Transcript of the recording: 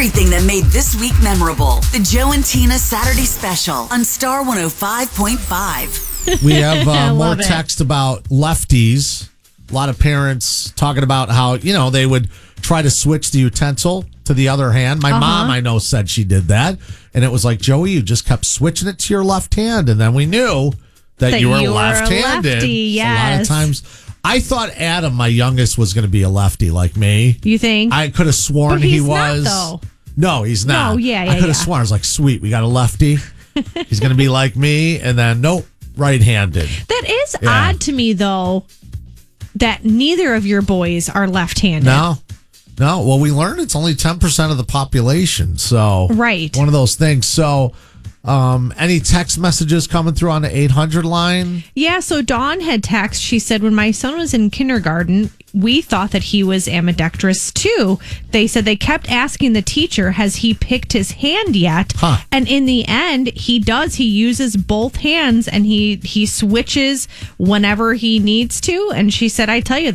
everything that made this week memorable. The Joe and Tina Saturday Special on Star 105.5. We have more text about lefties. A lot of parents talking about how, they would try to switch the utensil to the other hand. My mom, I know, said she did that. And it was like, Joey, you just kept switching it to your left hand. And then we knew that you were left-handed. Lefty, yes. A lot of times. I thought Adam, my youngest, was going to be a lefty like me. You think? I could have sworn but he he's was. Not, though. No, he's not. No, yeah. I could have sworn. I was like, sweet, we got a lefty. He's going to be like me. And then, nope, right-handed. That is odd to me, though, that neither of your boys are left-handed. No. Well, we learned it's only 10% of the population. So, right. One of those things. So, any text messages coming through on the 800 line? Yeah, so Dawn had text. She said, when my son was in kindergarten, we thought that he was ambidextrous too. They said they kept asking the teacher, has he picked his hand yet? And in the end, he does. He uses both hands and he switches whenever he needs to. And she said, I tell you,